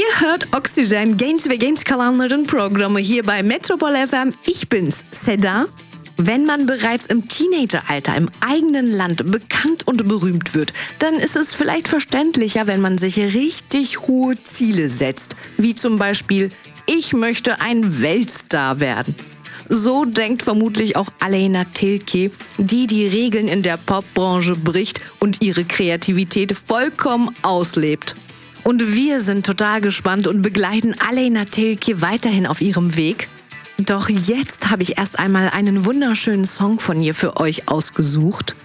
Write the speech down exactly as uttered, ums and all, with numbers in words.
Ihr hört Oxygen, Genç ve Genç Kalanların Programme hier bei Metropol F M. Ich bin's, Seda. Wenn man bereits im Teenageralter im eigenen Land bekannt und berühmt wird, dann ist es vielleicht verständlicher, wenn man sich richtig hohe Ziele setzt. Wie zum Beispiel, ich möchte ein Weltstar werden. So denkt vermutlich auch Aleyna Tilki, die die Regeln in der Popbranche bricht und ihre Kreativität vollkommen auslebt. Und wir sind total gespannt und begleiten Aleyna Tilki weiterhin auf ihrem Weg. Doch jetzt habe ich erst einmal einen wunderschönen Song von ihr für euch ausgesucht.